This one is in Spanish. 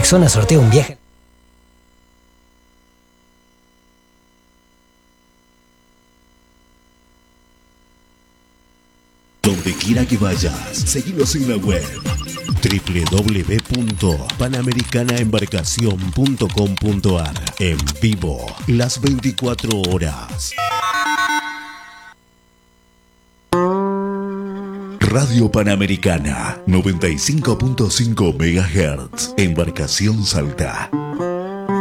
persona sortea un viaje. Donde quiera que vayas, seguinos en la web www.panamericanaembarcacion.com.ar. En vivo, las 24 horas. Radio Panamericana, 95.5 MHz, Embarcación Salta.